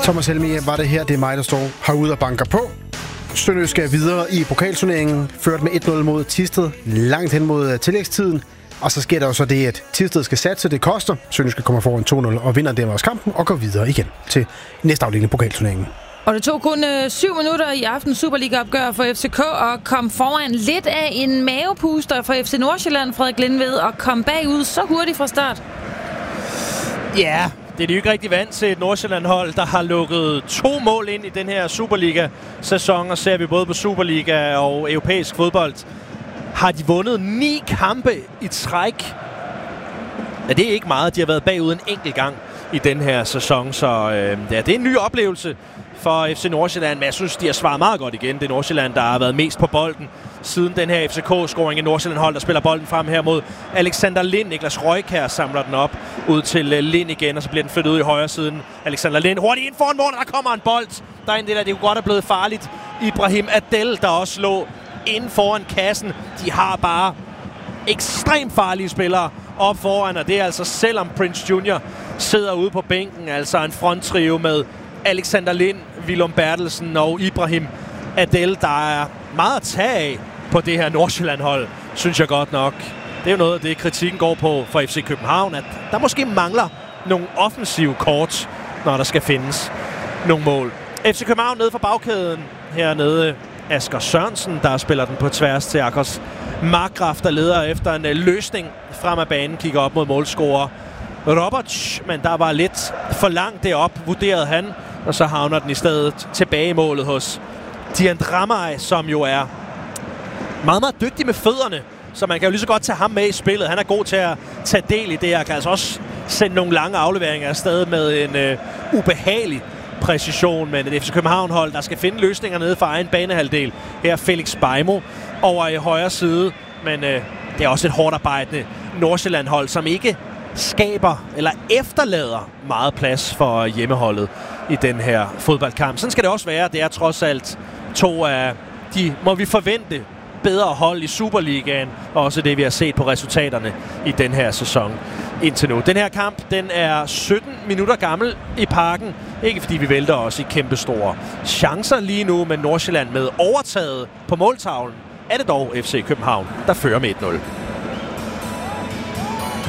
Thomas Helmig var det her. Det er mig, der står herude og banker på. Sønderjysk skal videre i pokalturneringen. Ført med 1-0 mod Thisted. Langt hen mod tillægstiden. Og så sker der jo så det, at Thisted skal satse. Det koster. Sønderjysk kommer foran 2-0 og vinder dermed også kampen. Og går videre igen til næste afdeling af pokalturneringen. Og det tog kun 7 minutter i aftens Superliga-opgør for FCK og kom foran lidt af en mavepuster for FC Nordsjælland, Frederik Lindved, og kom bagud så hurtigt fra start. Ja, det er de jo ikke rigtig vant til et Nordsjælland-hold, der har lukket 2 mål ind i den her Superliga-sæson. Og ser vi både på Superliga og europæisk fodbold, har de vundet 9 kampe i træk. Ja, det er ikke meget. De har været bagud en enkelt gang i den her sæson, så ja, det er en ny oplevelse for FC Nordsjælland, men jeg synes, de har svaret meget godt igen. Det er Nordsjælland, der har været mest på bolden siden den her FCK-scoring i Nordsjælland-hold, der spiller bolden frem her mod Alexander Lind. Niklas Røjkjær samler den op ud til Lind igen, og så bliver den flyttet ud i højre siden. Alexander Lind hurtigt ind foran målet, der kommer en bold. Der er en del af det, kunne godt have blevet farligt. Ibrahim Adel, der også lå inden foran kassen. De har bare ekstremt farlige spillere op foran, og det er altså selvom Prince Junior sidder ude på bænken, altså en fronttrio med Alexander Lind, Willum Bertelsen og Ibrahim Adel, der er meget at tage af på det her Nordsjælland-hold, synes jeg godt nok. Det er jo noget af det, kritikken går på for FC København, at der måske mangler nogle offensive kort, når der skal findes nogle mål. FC København nede for bagkæden hernede. Asger Sørensen, der spiller den på tværs til Akers Markgraf, der leder efter en løsning frem af banen, kigger op mod målscorer Roberts, men der var lidt for langt derop, vurderede han, og så havner den i stedet tilbage i målet hos Dian Dramay, som jo er meget, meget dygtig med fødderne, så man kan jo lige så godt tage ham med i spillet. Han er god til at tage del i det, og kan altså også sende nogle lange afleveringer afsted med en ubehagelig præcision, men et FC København-hold, der skal finde løsninger nede for egen banehalvdel. Her er Felix Beimo over i højre side, men det er også et hårdt arbejdende Nordsjælland-hold, som ikke skaber eller efterlader meget plads for hjemmeholdet i den her fodboldkamp. Sådan skal det også være. Det er trods alt 2 af de, må vi forvente, bedre hold i Superligaen, og også det, vi har set på resultaterne i den her sæson indtil nu. Den her kamp, den er 17 minutter gammel i Parken. Ikke fordi vi vælter os i kæmpestore chancer lige nu, men Nordsjælland med overtaget på måltavlen er det dog FC København, der fører med 1-0.